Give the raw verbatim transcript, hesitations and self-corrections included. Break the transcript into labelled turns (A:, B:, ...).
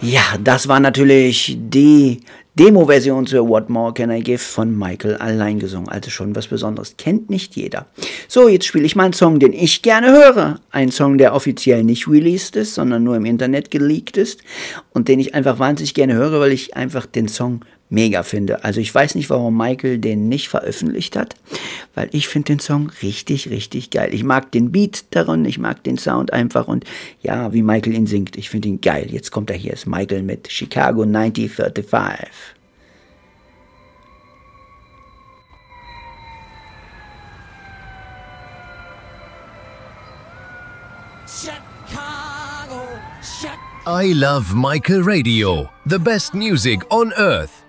A: Ja, das war natürlich die Demo-Version zu What More Can I Give von Michael allein gesungen. Also schon was Besonderes. Kennt nicht jeder. So, jetzt spiele ich mal einen Song, den ich gerne höre. Ein Song, der offiziell nicht released ist, sondern nur im Internet geleakt ist. Und den ich einfach wahnsinnig gerne höre, weil ich einfach den Song mega finde. Also ich weiß nicht, warum Michael den nicht veröffentlicht hat, weil ich finde den Song richtig, richtig geil. Ich mag den Beat darin, ich mag den Sound einfach und ja, wie Michael ihn singt, ich finde ihn geil. Jetzt kommt er hier, ist Michael mit Chicago neunzehnhundertfünfundvierzig.
B: I love Michael Radio, the best music on earth.